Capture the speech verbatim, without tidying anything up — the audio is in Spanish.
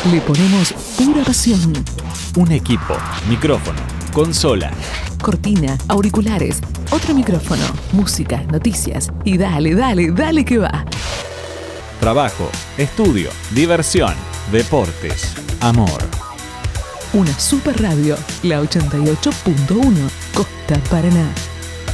Le ponemos pura pasión. Un equipo, micrófono, consola, Cortina, auriculares, otro micrófono, música, noticias y dale, dale, dale que va. trabajo, estudio, diversión, deportes, amor. Una super radio, la ochenta y ocho punto uno, Costa Paraná.